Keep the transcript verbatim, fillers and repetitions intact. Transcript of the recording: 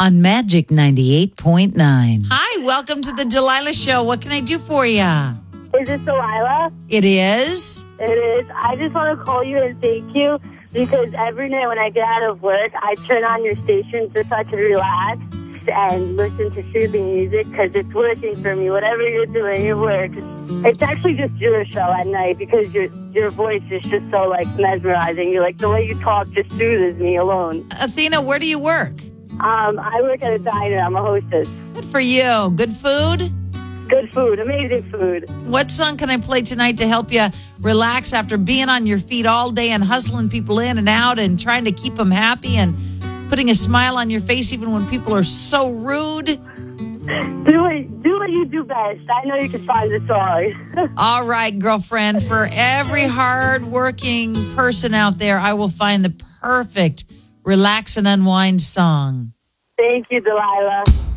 on Magic ninety-eight point nine. Hi, welcome to the Delilah Show. What can I do for you? Is this Delilah? It is. It is. I just want to call you and thank you because every night when I get out of work, I turn on your station just so I can relax and listen to soothing music because it's working for me. Whatever you're doing, it works. It's actually just your show at night because your your voice is just so, like, mesmerizing. You're like, the way you talk just soothes me alone. Athena, where do you work? Um, I work at a diner. I'm a hostess. Good for you. Good food? Good food. Amazing food. What song can I play tonight to help you relax after being on your feet all day and hustling people in and out and trying to keep them happy and putting a smile on your face even when people are so rude? Do what, do what you do best. I know you can find the song. All right, girlfriend. For every hard-working person out there, I will find the perfect relax and unwind song. Thank you, Delilah.